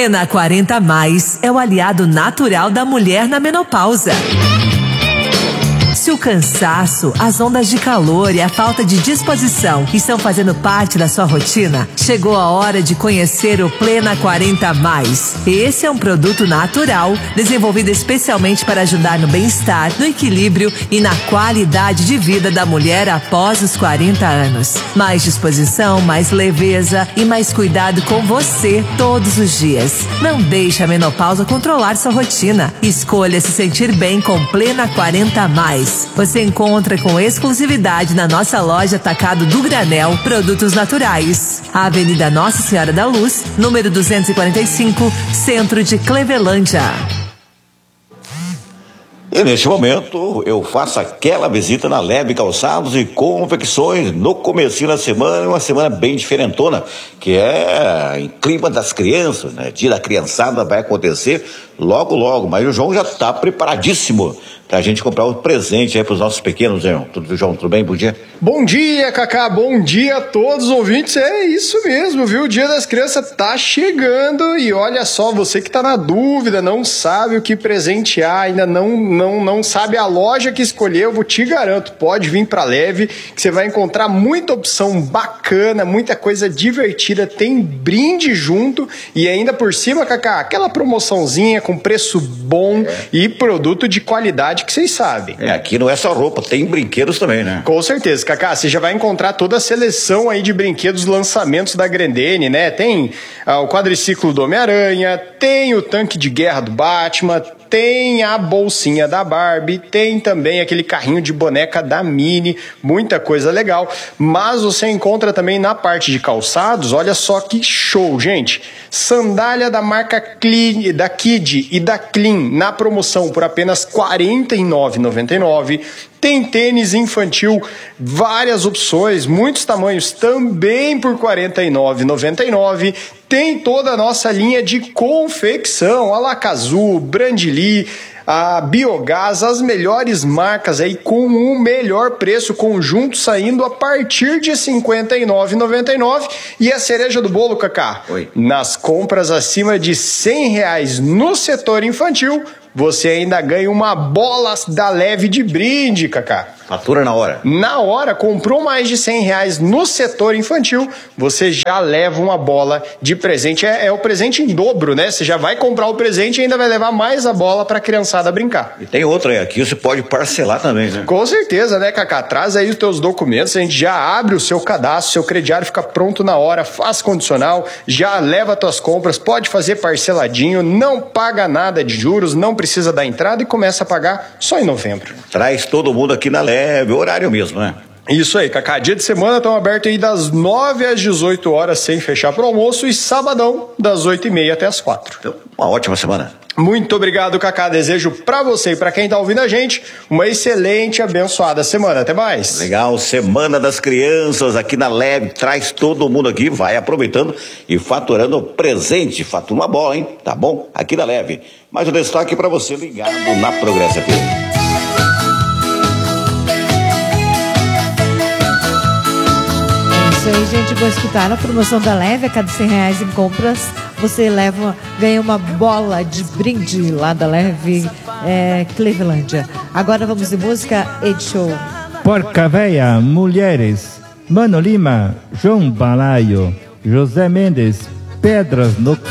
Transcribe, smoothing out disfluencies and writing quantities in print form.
Plena 40+, é o aliado natural da mulher na menopausa. Se o cansaço, as ondas de calor e a falta de disposição estão fazendo parte da sua rotina, chegou a hora de conhecer o Plena 40+. Esse é um produto natural, desenvolvido especialmente para ajudar no bem-estar, no equilíbrio e na qualidade de vida da mulher após os 40 anos. Mais disposição, mais leveza e mais cuidado com você todos os dias. Não deixe a menopausa controlar sua rotina. Escolha se sentir bem com Plena 40+. Você encontra com exclusividade na nossa loja Atacado do Granel Produtos Naturais. A Avenida Nossa Senhora da Luz, número 245, centro de Clevelândia. E neste momento eu faço aquela visita na Leve Calçados e Confecções no comecinho da semana, uma semana bem diferentona, que é em clima das crianças, né? Dia da criançada vai acontecer logo, mas o João já está preparadíssimo pra gente comprar um presente aí pros nossos pequenos, João. João, tudo bem? Bom dia. Bom dia, Cacá. Bom dia a todos os ouvintes. É isso mesmo, viu? O Dia das Crianças tá chegando e olha só, você que tá na dúvida, não sabe o que presentear, ainda não sabe a loja que escolher, eu te garanto, pode vir pra Leve, que você vai encontrar muita opção bacana, muita coisa divertida, tem brinde junto e ainda por cima, Cacá, aquela promoçãozinha com preço bom e produto de qualidade que vocês sabem. Aqui não é só roupa, tem brinquedos também, né? Com certeza, Cacá, você já vai encontrar toda a seleção aí de brinquedos, lançamentos da Grendene, né? Tem o quadriciclo do Homem-Aranha, tem o tanque de guerra do Batman, tem a bolsinha da Barbie, tem também aquele carrinho de boneca da Minnie, muita coisa legal, mas você encontra também na parte de calçados, olha só que show, gente, sandália da marca Clean, da Kid e da Clean, na promoção por apenas R$ 49,99, tem tênis infantil, várias opções, muitos tamanhos também por R$ 49,99. Tem toda a nossa linha de confecção, a Lacazu, Brandili, a Biogás, as melhores marcas aí com o melhor preço, conjunto saindo a partir de R$ 59,99. E a cereja do bolo, Cacá? Oi. Nas compras acima de R$ 100 no setor infantil, você ainda ganha uma bola da Leve de brinde, Cacá. Fatura na hora. Na hora, comprou mais de R$ 100 no setor infantil, você já leva uma bola de presente. É o presente em dobro, né? Você já vai comprar o presente e ainda vai levar mais a bola para a criançada brincar. E tem outra aí, aqui você pode parcelar também, né? Com certeza, né, Cacá? Traz aí os teus documentos, a gente já abre o seu cadastro, seu crediário fica pronto na hora, faz condicional, já leva tuas compras, pode fazer parceladinho, não paga nada de juros, não precisa dar entrada e começa a pagar só em novembro. Traz todo mundo aqui na Leve, horário mesmo, né? Isso aí, Cacá. Dia de semana estão abertos aí das 9 às 18 horas, sem fechar para o almoço, e sabadão das 8h30 até as 4. Então, uma ótima semana. Muito obrigado, Cacá. Desejo para você e para quem tá ouvindo a gente uma excelente e abençoada semana. Até mais. Legal, Semana das Crianças aqui na Leve, traz todo mundo aqui, vai aproveitando e faturando presente, fatura uma bola, hein? Tá bom? Aqui na Leve. Mais um destaque para você ligado na Progresso FM. Aí, gente, vou escutar a promoção da Leve. A cada R$100 em compras, você ganha uma bola de brinde lá da Leve, Clevelândia. Agora vamos de música Ed Show. Porca Véia, Mulheres, Mano Lima, João Balaio, José Mendes, Pedras no